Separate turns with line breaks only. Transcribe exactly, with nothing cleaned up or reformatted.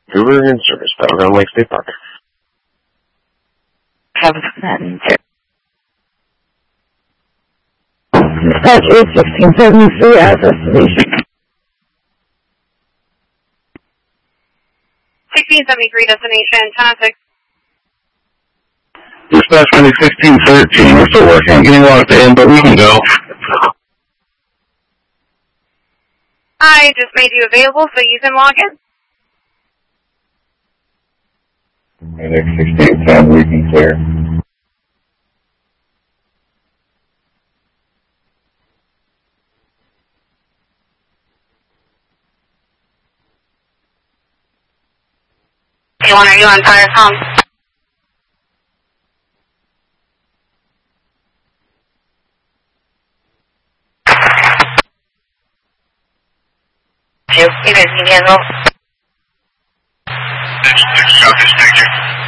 Uber in service, Battleground Lake State Park.
Have seven two. Dispatch eight sixteen seventy-three as destination.
sixteen seventy-three destination, ten oh six.
Dispatch twenty sixteen thirteen, we're still working on getting locked in, but we can go.
I just made you available so you can log in.
sixteen ten, we can clear.
Hey, one, are you on fire phone? You guys need to handle.
This is South Inspector.